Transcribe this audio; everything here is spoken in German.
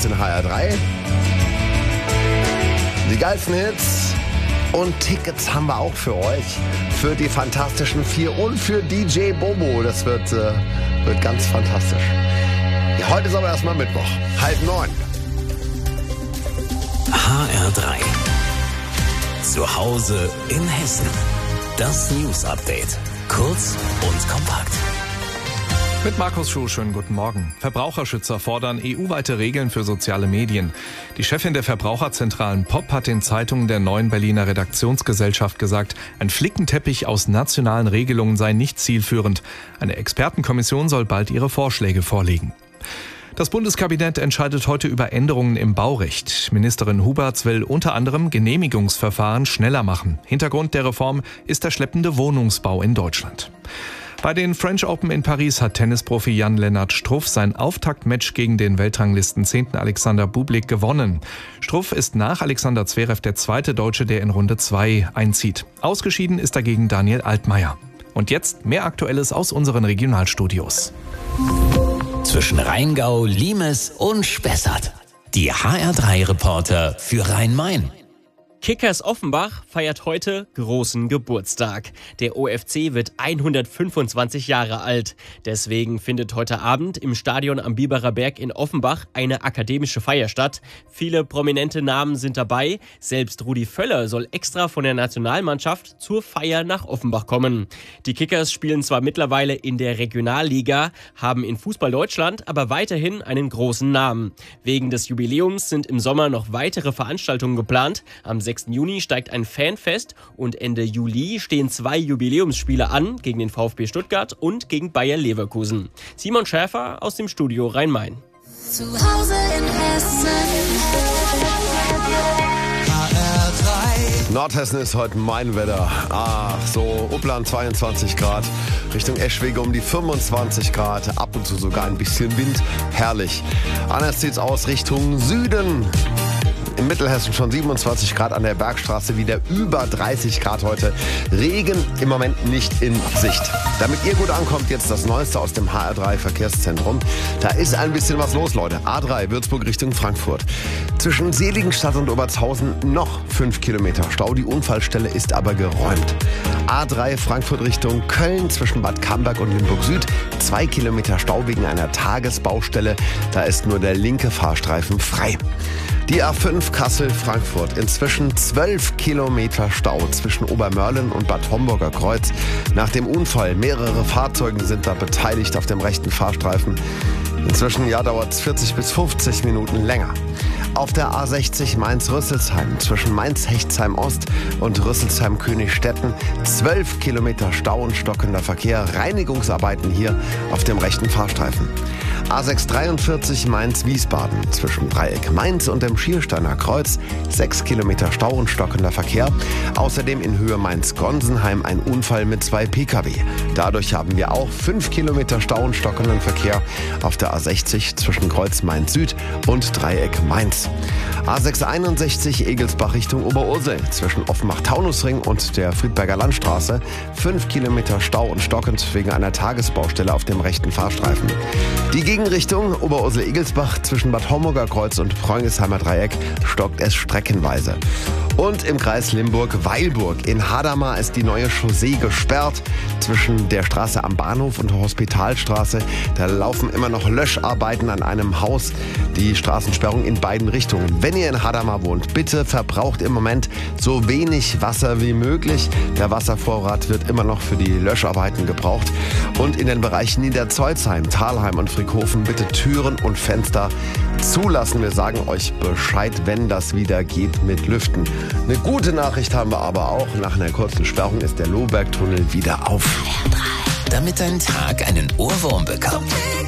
den HR3. Die geilsten Hits und Tickets haben wir auch für euch. Für die Fantastischen Vier und für DJ Bobo. Das wird ganz fantastisch. Ja, heute ist aber erstmal Mittwoch, 8:30. HR3. Zu Hause in Hessen. Das News Update. Kurz und kompakt. Mit Markus Schuh, schönen guten Morgen. Verbraucherschützer fordern EU-weite Regeln für soziale Medien. Die Chefin der Verbraucherzentralen POP hat den Zeitungen der Neuen Berliner Redaktionsgesellschaft gesagt, ein Flickenteppich aus nationalen Regelungen sei nicht zielführend. Eine Expertenkommission soll bald ihre Vorschläge vorlegen. Das Bundeskabinett entscheidet heute über Änderungen im Baurecht. Ministerin Huberts will unter anderem Genehmigungsverfahren schneller machen. Hintergrund der Reform ist der schleppende Wohnungsbau in Deutschland. Bei den French Open in Paris hat Tennisprofi Jan-Lennart Struff sein Auftaktmatch gegen den Weltranglisten 10. Alexander Bublik gewonnen. Struff ist nach Alexander Zverev der zweite Deutsche, der in Runde 2 einzieht. Ausgeschieden ist dagegen Daniel Altmaier. Und jetzt mehr Aktuelles aus unseren Regionalstudios. Zwischen Rheingau, Limes und Spessart. Die HR3-Reporter für Rhein-Main. Kickers Offenbach feiert heute großen Geburtstag. Der OFC wird 125 Jahre alt. Deswegen findet heute Abend im Stadion am Biberer Berg in Offenbach eine akademische Feier statt. Viele prominente Namen sind dabei. Selbst Rudi Völler soll extra von der Nationalmannschaft zur Feier nach Offenbach kommen. Die Kickers spielen zwar mittlerweile in der Regionalliga, haben in Fußball Deutschland aber weiterhin einen großen Namen. Wegen des Jubiläums sind im Sommer noch weitere Veranstaltungen geplant. Am 6. Juni steigt ein Fanfest und Ende Juli stehen 2 Jubiläumsspiele an, gegen den VfB Stuttgart und gegen Bayer Leverkusen. Simon Schäfer aus dem Studio Rhein-Main. Zu Hause in Hessen. Nordhessen ist heute mein Wetter. Ach so, Uppland 22 Grad, Richtung Eschwege um die 25 Grad, ab und zu sogar ein bisschen Wind, herrlich. Anders sieht's aus Richtung Süden. In Mittelhessen schon 27 Grad, an der Bergstraße wieder über 30 Grad heute. Regen im Moment nicht in Sicht. Damit ihr gut ankommt, jetzt das Neueste aus dem HR3 Verkehrszentrum. Da ist ein bisschen was los, Leute. A3 Würzburg Richtung Frankfurt. Zwischen Seligenstadt und Obertshausen noch 5 Kilometer Stau. Die Unfallstelle ist aber geräumt. A3 Frankfurt Richtung Köln zwischen Bad Camberg und Limburg Süd. 2 Kilometer Stau wegen einer Tagesbaustelle. Da ist nur der linke Fahrstreifen frei. Die A5 Kassel-Frankfurt, inzwischen 12 Kilometer Stau zwischen Obermörlen und Bad Homburger Kreuz. Nach dem Unfall, mehrere Fahrzeuge sind da beteiligt auf dem rechten Fahrstreifen. Inzwischen dauert es 40 bis 50 Minuten länger. Auf der A60 Mainz-Rüsselsheim zwischen Mainz-Hechtsheim-Ost und Rüsselsheim-Königstetten 12 Kilometer Stau und stockender Verkehr. Reinigungsarbeiten hier auf dem rechten Fahrstreifen. A643 Mainz-Wiesbaden zwischen Dreieck Mainz und dem Schiersteiner Kreuz 6 Kilometer Stau und stockender Verkehr. Außerdem in Höhe Mainz-Gonsenheim ein Unfall mit 2 Pkw. Dadurch haben wir auch 5 Kilometer Stau und stockenden Verkehr auf der A60 zwischen Kreuz Mainz-Süd und Dreieck Mainz. A661 Egelsbach Richtung Oberursel zwischen Offenbach-Taunusring und der Friedberger Landstraße 5 Kilometer Stau und stockend wegen einer Tagesbaustelle auf dem rechten Fahrstreifen. Die Gegenrichtung Oberursel-Egelsbach zwischen Bad Homburger Kreuz und Preungesheimer Dreieck stockt es streckenweise. Und im Kreis Limburg-Weilburg in Hadamar ist die neue Chaussee gesperrt. Zwischen der Straße am Bahnhof und der Hospitalstraße, da laufen immer noch Löscharbeiten an einem Haus. Die Straßensperrung in beiden Richtungen. Wenn ihr in Hadamar wohnt, bitte verbraucht im Moment so wenig Wasser wie möglich. Der Wasservorrat wird immer noch für die Löscharbeiten gebraucht. Und in den Bereichen Niederzeuzheim, Thalheim und Frickhofen bitte Türen und Fenster zulassen. Wir sagen euch Bescheid, wenn das wieder geht mit Lüften. Eine gute Nachricht haben wir aber auch. Nach einer kurzen Sperrung ist der Lohbergtunnel wieder auf. Damit dein Tag einen Ohrwurm bekommt.